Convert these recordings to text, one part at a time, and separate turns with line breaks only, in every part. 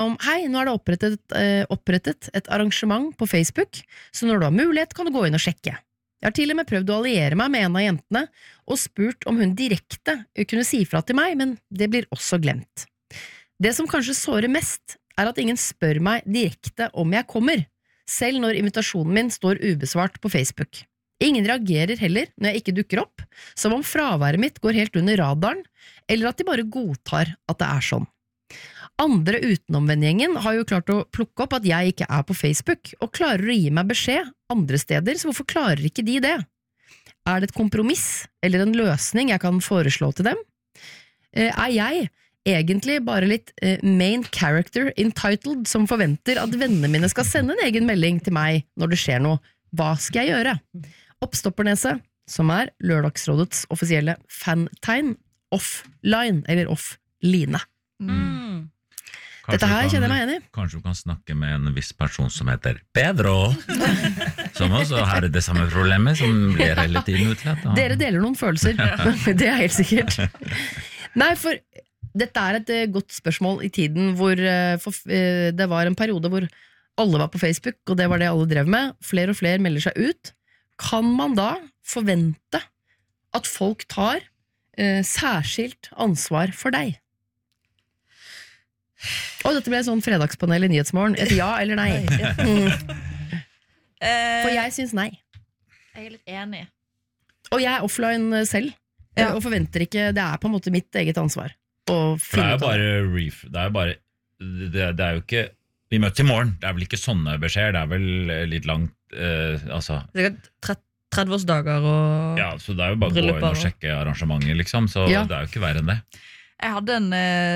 om hei, nå det opprettet et arrangement på Facebook, så når du har mulighet kan du gå inn og sjekke. Jeg har til og med prøvd å alliere meg med en av jentene og spurt om hun direkte kunne si fra til meg, men det blir også glemt. Det som kanskje sårer mest at ingen spør meg direkte om jeg kommer, selv når invitasjonen min står ubesvart på Facebook. Ingen reagerer heller når jeg ikke dukker opp, som om fraværet mitt går helt under radaren, eller at de bare godtar at det sånn. Andre utenom vennegjengen har jo klart å plukke opp at jeg ikke på Facebook, og klarer å gi meg beskjed andre steder, så hvorfor klarer ikke de det? Det et kompromiss, eller en løsning jeg kan foreslå til dem? Jeg egentlig bare litt main character entitled, som forventer at vennene mine skal sende en egen melding til meg når det skjer noe? Hva skal jeg gjøre? Oppstoppernese, som Lørdagsrådets offisielle fantegn, offline, eller off-line. Dette her kjenner jeg meg enig I.
Kanskje du kan snakke med en viss person som heter Pedro, som også har det samme problemet, som blir hele tiden utlatt.
Dere deler noen følelser, det helt sikkert. Nei, for dette et godt spørsmål I tiden hvor det var en periode hvor alle var på Facebook, og det var det alle drev med. Flere og flere melder seg ut. Kan man da forvente at folk tar særskilt ansvar for deg? Og dette ble sånn fredagspanel I Nyhetsmorgen. Et ja eller nei? For jeg synes nei.
Jeg litt enig.
Og jeg offline selv. Og forventer ikke, det på en måte mitt eget ansvar.
Det jo bare det jo ikke vi møtes I morgen, det vel ikke sånne beskjeder, det vel litt langt altså.
Det 30-årsdager og
ja, så det jo bare å gå inn og sjekke arrangementer liksom, så det jo ikke verre enn det.
Jeg hadde en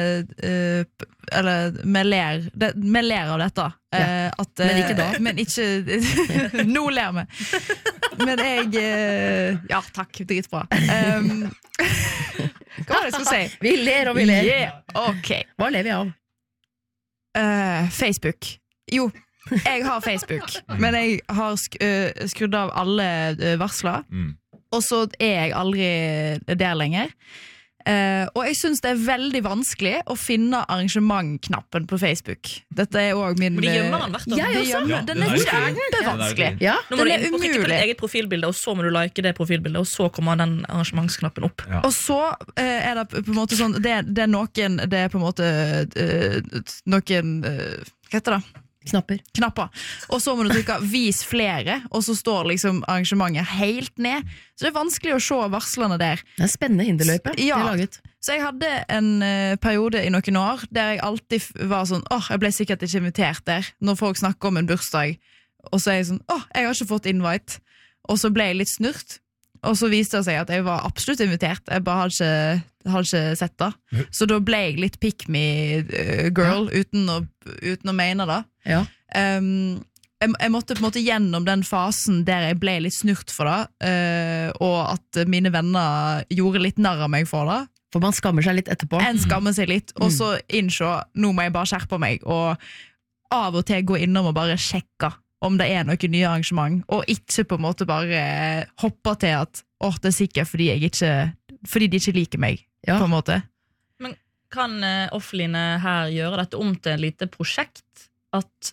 eller vi ler av dette at,
men ikke da
men ikke nå ler vi men jeg ja takk, dritbra hva var det jeg skulle si?
Vi ler og vi ler
okay.
Hva ler vi av?
Facebook jo, jeg har Facebook men jeg har skrudd av alle varsler og så jeg aldri der lenger og jeg synes det veldig vanskelig å finne arrangementknappen på Facebook. Dette også min...
Men de gjemmer den hvert år.
Jeg også. Den kjempevanskelig.
Ja.
Nå må du trykke på ditt eget profilbilde, og så må du like det profilbildet, og så kommer den arrangementsknappen opp.
Ja. Og så det på en måte sånn, det noen, det på en måte noen, hva heter det? Knapper. Og så må du trykke vis flere, og så står liksom arrangementet helt ned. Så det vanskelig å se varslene der. Det
spennende hinderløype
ja. Så jeg hadde en periode I noen år der jeg alltid var sånn, jeg ble sikkert ikke invitert der, når folk snakker om en bursdag. Og så jeg sånn, jeg har ikke fått invite. Og så ble jeg litt snurt. Og så viste det seg at jeg var absolutt invitert. Jeg bare hadde ikke sett det. Så da ble jeg litt pick me girl uten å mene det.
Ja.
Jeg måtte på en måte gjennom den fasen der jeg ble litt snurt for det, og at mine venner gjorde litt narr av meg for det.
For man skammer seg litt etterpå.
En skammer seg litt, og så innså, nå må jeg bare skjerpe meg, og av og til gå innom og bare sjekke om det noen nye arrangement, og ikke på en måte bare hoppe til at det sikkert fordi de ikke liker meg, på en måte.
Men kan offline her gjøre dette om til en lite prosjekt? At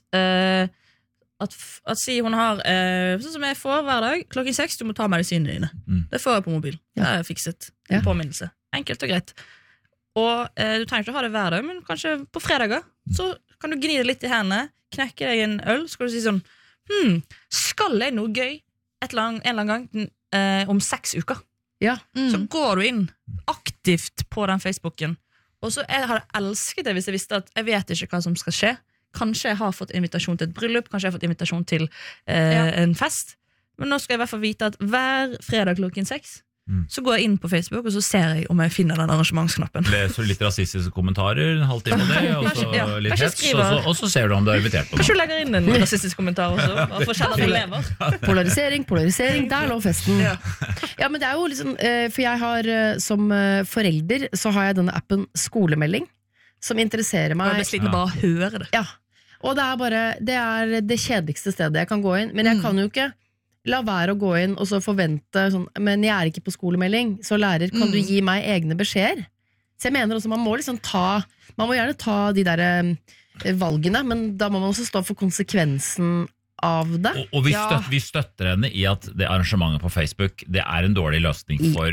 si hun har sånn som jeg får hver dag, 6:00 du må ta medisinene dine. Det får jeg på mobil. Det fikset. En påminnelse. Enkelt og greit. Og du trenger ikke å ha det hver dag, men kanskje på fredager så kan du gni det litt I hendene, knekke deg en øl, så skal du si sånn skal jeg noe gøy en eller annen gang om 6 uker?
Ja.
Så går du inn aktivt på den Facebooken, og så jeg hadde elsket det hvis jeg visste at jeg vet ikke hva som skal skje. Kanskje jeg har fått invitasjon til et bryllup, kanskje jeg har fått invitasjon til en fest, men nå skal jeg I hvert fall vite at hver fredag 6:00 så går jeg inn på Facebook, og så ser jeg om jeg finner den arrangementsknappen.
Leser litt rasistiske kommentarer, en halvtime det, og så litt hets, og så ser du om du invitert på noe.
Kanskje du legger inn en rasistisk kommentar også, og forskjellige elever.
Polarisering, der lå festen. Ja, men det jo liksom, for jeg har som forelder, så har jeg denne appen Skolemelding, som interesserer meg.
Jeg blir sliten bare å høre det.
Ja, og det det kjedeligste stedet jeg kan gå inn, men jeg kan jo ikke la være å gå inn og så forvente sånn, men jeg ikke på skolemelding, så lærer, kan du gi meg egne beskjeder? Så jeg mener også, man må liksom man må gjerne ta de der valgene, men da må man også stå for konsekvensen av det.
Og vi støtter henne i at det arrangementet på Facebook, det en dårlig løsning for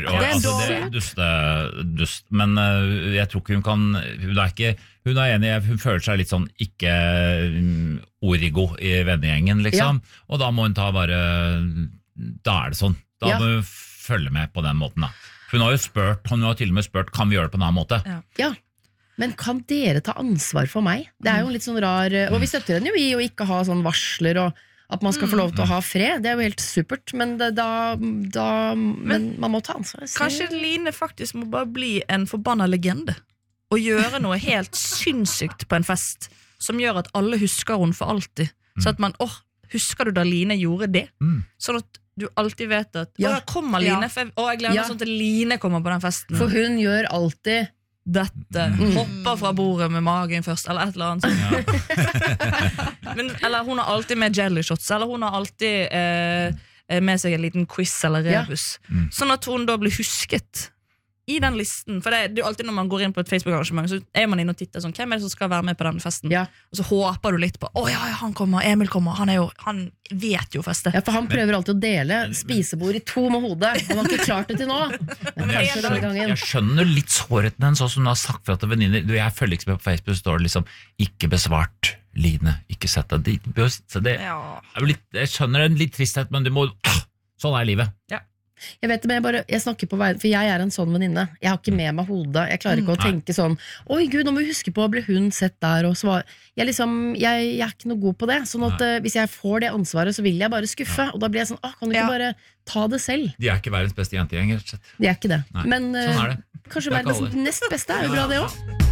dust. Men jeg tror ikke hun kan, hun enig, hun føler seg litt sånn ikke origo i vennegjengen, liksom. Og da må hun da det sånn. Da må hun følge med på den måten, da. Hun har til og med spurt, kan vi gjøre det på en annen måte?
Ja. Men kan dere ta ansvar for meg? Det jo litt sånn rar, og vi støtter henne jo i å ikke ha sånn varsler og at man skal få lov til å ha fred. Det jo helt supert, men men man må ta ansvar.
Kanskje Line faktisk må bare bli en forbanna legende og gjøre noe helt sinnssykt på en fest som gjør at alle husker hun for alltid. Så at man, husker du da Line gjorde det? Sånn at du alltid vet at kommer Line, jeg gleder meg sånn til Line kommer på den festen.
For hun gjør alltid
dette, hopper fra bordet med magen først, eller et eller annet eller hun har alltid med jelly shots, eller hun har alltid med seg en liten quiz eller rebus, sånn at hun da blir husket i den listen, for det jo alltid når man går inn på et Facebook-arrangement, så man inne og titter sånn, hvem det som skal være med på den festen? Og så håper du litt på, han kommer, Emil kommer, han vet jo festet.
Ja, for han prøver alltid å dele spisebord i 2 med hodet. Han har ikke klart det til nå.
Jeg skjønner litt sårheten hennes, sånn som hun har sagt fra til venninner. Jeg følger ikke med på Facebook, står det liksom, ikke besvart, Line, ikke sett deg dit. Så det litt, jeg skjønner en litt tristhet, men det må, sånn livet.
Ja. Jeg vet det, men jeg snakker på vei, for jeg en sånn venninne. Jeg har ikke med meg hodet. Jeg klarer ikke å tenke sånn, oi Gud, nå må vi huske på, ble hun sett der og svare. Jeg ikke noe god på det. Sånn at hvis jeg får det ansvaret, så vil jeg bare skuffe. Og da blir jeg sånn, kan du ikke bare ta det selv?
De ikke verdens beste jentegjeng.
De ikke det.
Nei.
Men
sånn det.
Kanskje verdens nest beste jo bra det også.